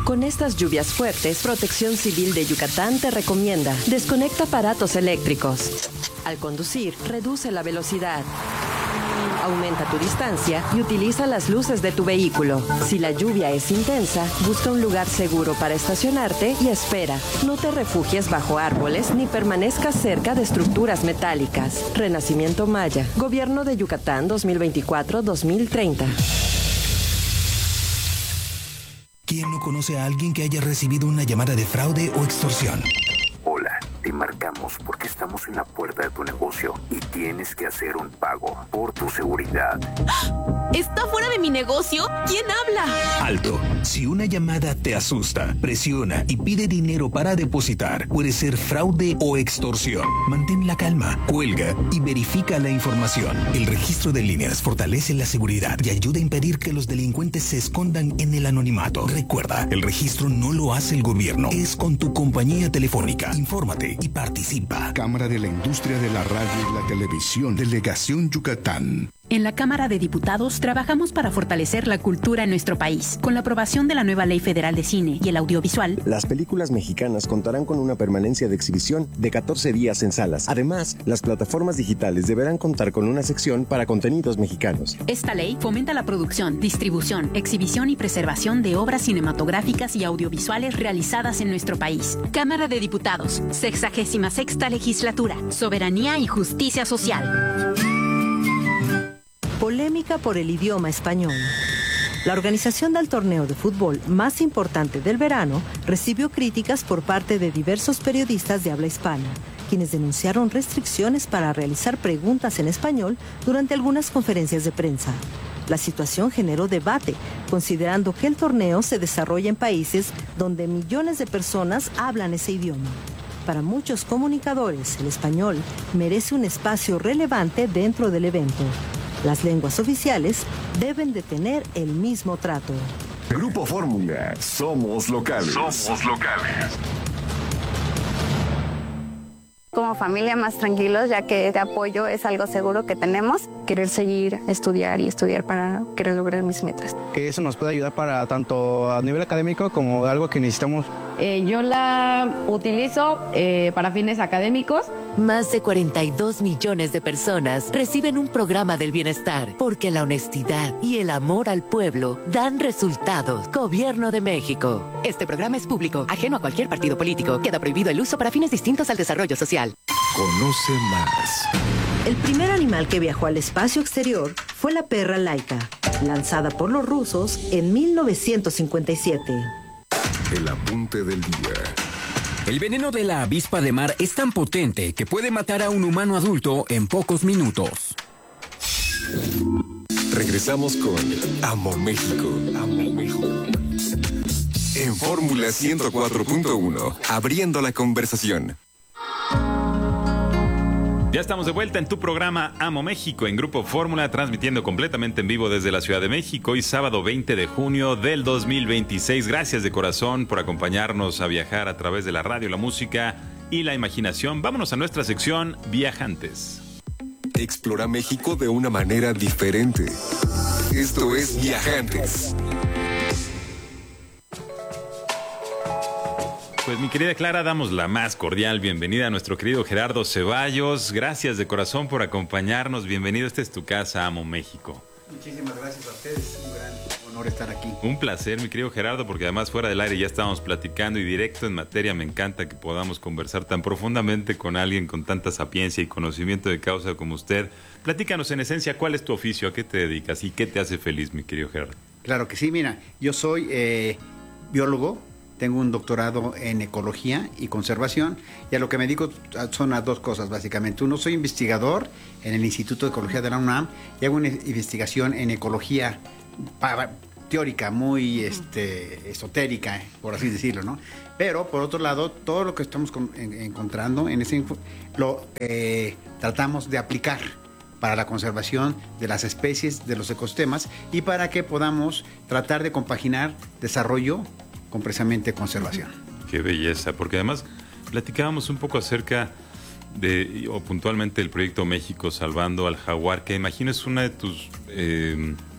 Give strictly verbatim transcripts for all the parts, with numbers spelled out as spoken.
Con estas lluvias fuertes, Protección Civil de Yucatán te recomienda: desconecta aparatos eléctricos. Al conducir, reduce la velocidad. Aumenta tu distancia y utiliza las luces de tu vehículo. Si la lluvia es intensa, busca un lugar seguro para estacionarte y espera. No te refugies bajo árboles ni permanezcas cerca de estructuras metálicas. Renacimiento Maya. Gobierno de Yucatán dos mil veinticuatro a dos mil treinta. ¿Quién no conoce a alguien que haya recibido una llamada de fraude o extorsión? Hola, te marcamos porque estamos en la puerta de tu negocio y tienes que hacer un pago por tu seguridad. ¿Está fuera de mi negocio? ¿Quién habla? Alto. Si una llamada te asusta, presiona y pide dinero para depositar, puede ser fraude o extorsión. Mantén la calma, cuelga y verifica la información. El registro de líneas fortalece la seguridad y ayuda a impedir que los delincuentes se escondan en el anonimato. Recuerda, el registro no lo hace el gobierno, es con tu compañía telefónica. Infórmate y participa. Cámara de la Industria de la Radio y la Televisión, Delegación Yucatán. En la Cámara de Diputados trabajamos para fortalecer la cultura en nuestro país. Con la aprobación de la nueva Ley Federal de Cine y el Audiovisual, las películas mexicanas contarán con una permanencia de exhibición de catorce días en salas. Además, las plataformas digitales deberán contar con una sección para contenidos mexicanos. Esta ley fomenta la producción, distribución, exhibición y preservación de obras cinematográficas y audiovisuales realizadas en nuestro país. Cámara de Diputados, sexagésima sexta legislatura, soberanía y justicia social. Polémica por el idioma español. La organización del torneo de fútbol más importante del verano recibió críticas por parte de diversos periodistas de habla hispana, quienes denunciaron restricciones para realizar preguntas en español durante algunas conferencias de prensa. La situación generó debate, considerando que el torneo se desarrolla en países donde millones de personas hablan ese idioma. Para muchos comunicadores, el español merece un espacio relevante dentro del evento. Las lenguas oficiales deben de tener el mismo trato. Grupo Fórmula, somos locales. Somos locales. Como familia más tranquilos, ya que de apoyo es algo seguro que tenemos. Querer seguir, estudiar y estudiar para querer lograr mis metas. Que eso nos puede ayudar para tanto a nivel académico como algo que necesitamos. Eh, yo la utilizo eh, para fines académicos. Más de cuarenta y dos millones de personas reciben un programa del bienestar porque la honestidad y el amor al pueblo dan resultados. Gobierno de México. Este programa es público, ajeno a cualquier partido político. Queda prohibido el uso para fines distintos al desarrollo social. Conoce más. El primer animal que viajó al espacio exterior fue la perra Laika, lanzada por los rusos en mil novecientos cincuenta y siete. El apunte del día. El veneno de la avispa de mar es tan potente que puede matar a un humano adulto en pocos minutos. Regresamos con Amo México. Amo México. En Fórmula ciento cuatro punto uno, abriendo la conversación. Ya estamos de vuelta en tu programa Amo México en Grupo Fórmula, transmitiendo completamente en vivo desde la Ciudad de México. Hoy sábado veinte de junio del dos mil veintiséis. Gracias de corazón por acompañarnos a viajar a través de la radio, la música y la imaginación. Vámonos a nuestra sección Viajantes. Explora México de una manera diferente. Esto es Viajantes. Pues mi querida Clara, damos la más cordial bienvenida a nuestro querido Gerardo Ceballos. Gracias de corazón por acompañarnos. Bienvenido, esta es tu casa, Amo México. Muchísimas gracias a ustedes, un gran honor estar aquí. Un placer, mi querido Gerardo, porque además fuera del aire ya estábamos platicando y directo en materia. Me encanta que podamos conversar tan profundamente con alguien con tanta sapiencia y conocimiento de causa como usted. Platícanos en esencia, ¿cuál es tu oficio? ¿A qué te dedicas? ¿Y qué te hace feliz, mi querido Gerardo? Claro que sí, mira, yo soy eh, biólogo. Tengo un doctorado en ecología y conservación, y a lo que me dedico son a dos cosas básicamente. Uno, soy investigador en el Instituto de Ecología de la UNAM y hago una investigación en ecología para, teórica, muy este, esotérica, por así decirlo, ¿no? Pero, por otro lado, todo lo que estamos con, en, encontrando en ese info, lo eh, tratamos de aplicar para la conservación de las especies, de los ecosistemas, y para que podamos tratar de compaginar desarrollo con precisamente conservación. Qué belleza, porque además platicábamos un poco acerca de, o puntualmente, el proyecto México Salvando al Jaguar, que imagino es una de tus eh,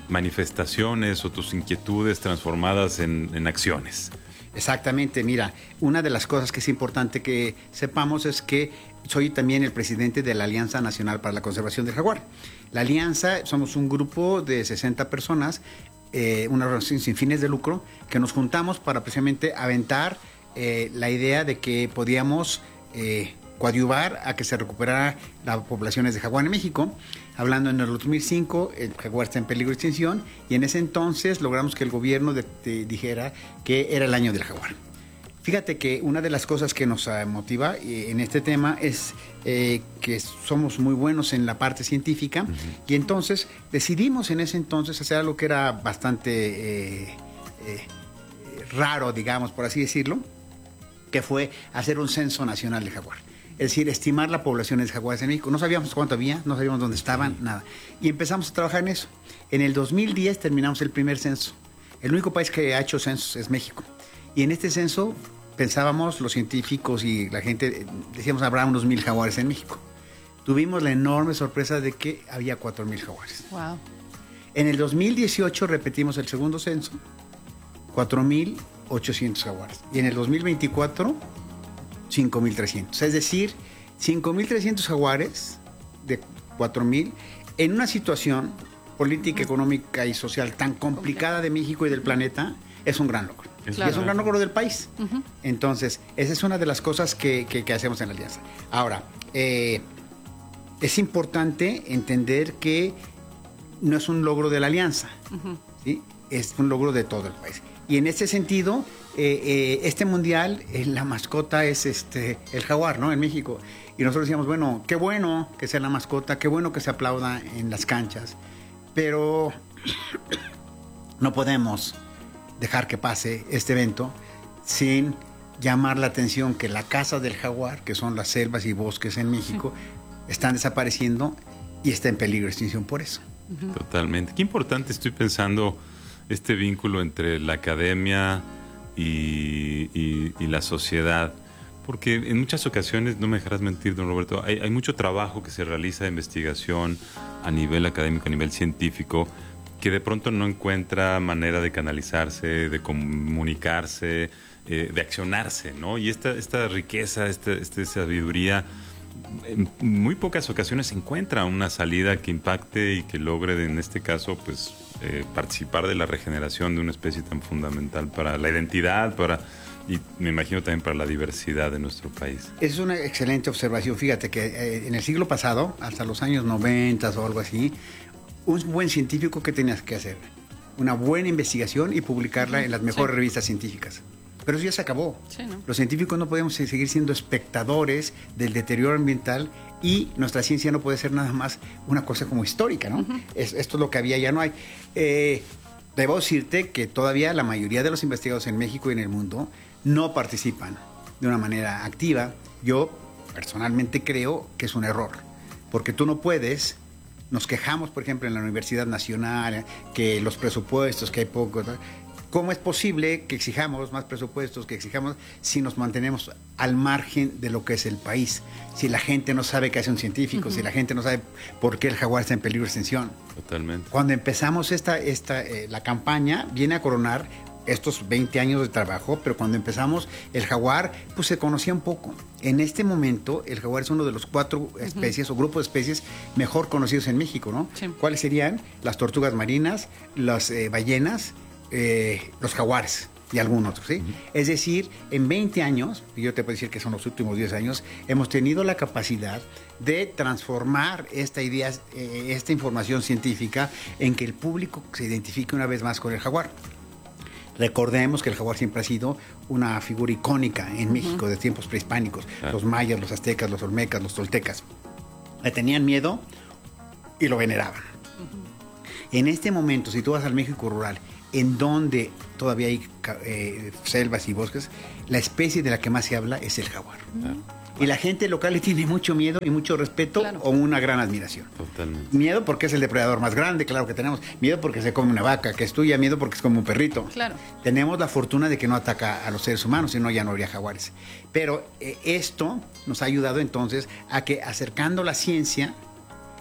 manifestaciones o tus inquietudes transformadas en, en acciones. Exactamente, mira, una de las cosas que es importante que sepamos es que soy también el presidente de la Alianza Nacional para la Conservación del Jaguar. La Alianza, somos un grupo de sesenta personas, eh, una organización sin fines de lucro, que nos juntamos para precisamente aventar eh, la idea de que podíamos eh, coadyuvar a que se recuperara las poblaciones de jaguar en México. Hablando en el dos mil cinco, el jaguar está en peligro de extinción y en ese entonces logramos que el gobierno de, de, dijera que era el año del jaguar. Fíjate que una de las cosas que nos motiva eh, en este tema es eh, que somos muy buenos en la parte científica. Uh-huh. Y entonces decidimos en ese entonces hacer algo que era bastante eh, eh, raro, digamos, por así decirlo, que fue hacer un censo nacional de jaguar. Es decir, estimar la población de jaguares en México. No sabíamos cuánto había, no sabíamos dónde estaban, nada. Y empezamos a trabajar en eso. En el dos mil diez terminamos el primer censo. El único país que ha hecho censos es México. Y en este censo pensábamos, los científicos y la gente, decíamos, habrá unos mil jaguares en México. Tuvimos la enorme sorpresa de que había cuatro mil jaguares. Wow. En el dos mil dieciocho repetimos el segundo censo, cuatro mil ochocientos jaguares. Y en el dos mil veinticuatro... cinco mil trescientos, es decir, cinco mil trescientos jaguares de cuatro mil en una situación política, económica y social tan complicada de México y del planeta, es un gran logro. Claro. Y es un gran logro del país. Uh-huh. Entonces, esa es una de las cosas que, que, que hacemos en la Alianza. Ahora, eh, es importante entender que no es un logro de la Alianza, uh-huh. ¿sí? Es un logro de todo el país. Y en este sentido, eh, eh, este mundial, eh, la mascota es este el jaguar, ¿no? En México. Y nosotros decíamos, bueno, qué bueno que sea la mascota, qué bueno que se aplauda en las canchas, pero no podemos dejar que pase este evento sin llamar la atención que la casa del jaguar, que son las selvas y bosques en México, sí. están desapareciendo y está en peligro de extinción por eso. Uh-huh. Totalmente. Qué importante, estoy pensando, este vínculo entre la academia y, y, y la sociedad, porque en muchas ocasiones, no me dejarás mentir, don Roberto, hay, hay mucho trabajo que se realiza de investigación a nivel académico, a nivel científico, que de pronto no encuentra manera de canalizarse, de comunicarse, eh, de accionarse, ¿no? Y esta, esta riqueza, esta, esta sabiduría, en muy pocas ocasiones encuentra una salida que impacte y que logre, en este caso, pues, eh, participar de la regeneración de una especie tan fundamental para la identidad, para y me imagino también para la diversidad de nuestro país. Es una excelente observación. Fíjate que eh, en el siglo pasado, hasta los años noventa o algo así, un buen científico, ¿qué tenías que hacer? Una buena investigación y publicarla en las mejores sí. revistas científicas. Pero eso ya se acabó. Sí, ¿no? Los científicos no podemos seguir siendo espectadores del deterioro ambiental y nuestra ciencia no puede ser nada más una cosa como histórica, ¿no? Uh-huh. Es, esto es lo que había, ya no hay. Eh, debo decirte que todavía la mayoría de los investigadores en México y en el mundo no participan de una manera activa. Yo personalmente creo que es un error, porque tú no puedes. Nos quejamos, por ejemplo, en la Universidad Nacional, que los presupuestos, que hay poco. ¿Cómo es posible que exijamos más presupuestos, que exijamos si nos mantenemos al margen de lo que es el país? Si la gente no sabe qué hace un científico, uh-huh. si la gente no sabe por qué el jaguar está en peligro de extinción. Totalmente. Cuando empezamos esta, esta, eh, la campaña, viene a coronar estos veinte años de trabajo, pero cuando empezamos, el jaguar pues se conocía un poco. En este momento, el jaguar es uno de los cuatro especies uh-huh. o grupos de especies mejor conocidos en México, ¿no? Sí. ¿Cuáles serían? Las tortugas marinas, las eh, ballenas, eh, los jaguares y algún otro, ¿sí? Uh-huh. Es decir, en veinte años, y yo te puedo decir que son los últimos diez años, hemos tenido la capacidad de transformar esta idea, eh, esta información científica en que el público se identifique una vez más con el jaguar. Recordemos que el jaguar siempre ha sido una figura icónica en uh-huh. México de tiempos prehispánicos. Claro. Los mayas, los aztecas, los olmecas, los toltecas. Le tenían miedo y lo veneraban. Uh-huh. En este momento, si tú vas al México rural, en donde todavía hay eh, selvas y bosques, la especie de la que más se habla es el jaguar. Uh-huh. Y la gente local le tiene mucho miedo y mucho respeto claro. o una gran admiración. Totalmente. Miedo porque es el depredador más grande, claro que tenemos. Miedo porque se come una vaca, que es tuya. Miedo porque es como un perrito. Claro. Tenemos la fortuna de que no ataca a los seres humanos, si no ya no habría jaguares. Pero eh, esto nos ha ayudado entonces a que, acercando la ciencia,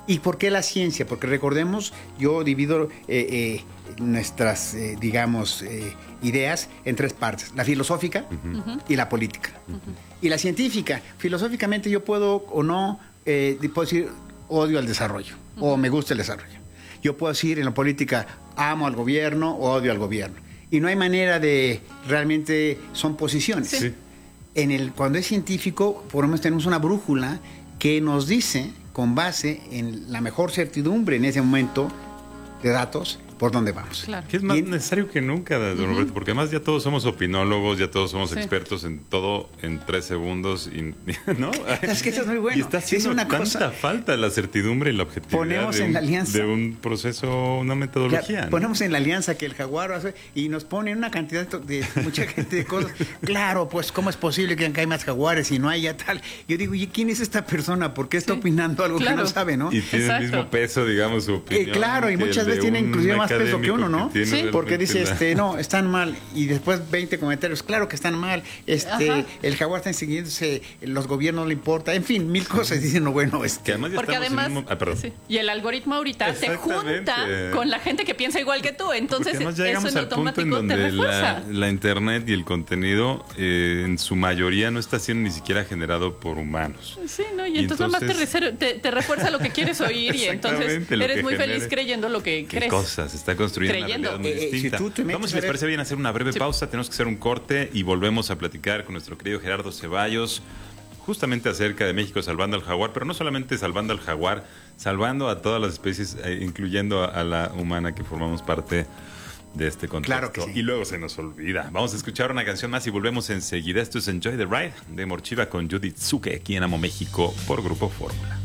¿Y por qué la ciencia? Porque recordemos, yo divido eh, eh, nuestras, eh, digamos, eh, ideas en tres partes. La filosófica uh-huh. y la política. Uh-huh. Y la científica. Filosóficamente yo puedo o no, eh, puedo decir odio al desarrollo uh-huh. o me gusta el desarrollo. Yo puedo decir en la política amo al gobierno o odio al gobierno. Y no hay manera de, realmente son posiciones. Sí. En el, cuando es científico, por lo menos tenemos una brújula que nos dice, con base en la mejor certidumbre en ese momento de datos, por dónde vamos. Claro. Que es más y, necesario que nunca, don uh-huh. Roberto, porque además ya todos somos opinólogos, ya todos somos sí. expertos en todo en tres segundos, y, ¿no? Es que eso es muy bueno. Y está haciendo es una tanta cosa, falta la certidumbre y la objetividad ponemos de, en un, la alianza, de un proceso, una metodología. Ya, ¿no? Ponemos en la alianza que el jaguar hace y nos ponen una cantidad de, de mucha gente de cosas. Claro, pues ¿cómo es posible que acá hay más jaguares y no haya tal? Yo digo, ¿y quién es esta persona? ¿Por qué está sí. opinando algo claro. que no sabe, no? Y tiene Exacto. el mismo peso, digamos, su opinión. Eh, claro, y muchas veces tiene inclusive más peso que uno, ¿no? Sí, porque dice, la... este, no, están mal. Y después veinte comentarios, claro que están mal. Este, Ajá. el jaguar está siguiéndose, los gobiernos no le importa. En fin, mil cosas. Dicen, no, bueno, es que además porque además, un... ah, sí. y el algoritmo ahorita te junta con la gente que piensa igual que tú. Entonces, además ya llegamos eso en al punto en automático donde te refuerza. La, la internet y el contenido, eh, en su mayoría, no está siendo ni siquiera generado por humanos. Sí, no, y, y entonces, entonces nomás te, reser- te, te refuerza lo que quieres oír y entonces eres muy feliz creyendo lo que crees. ¿Qué cosas? Se está construyendo creyendo. una realidad muy distinta. Si Vamos, si les parece bien, hacer una breve sí. pausa. Tenemos que hacer un corte y volvemos a platicar con nuestro querido Gerardo Ceballos, justamente acerca de México salvando al jaguar, pero no solamente salvando al jaguar, salvando a todas las especies, eh, incluyendo a, a la humana que formamos parte de este contexto. Claro que sí. Y luego se nos olvida. Vamos a escuchar una canción más y volvemos enseguida. Esto es Enjoy the Ride de Morchiva con Judith Tsuke, aquí en Amo México por Grupo Fórmula.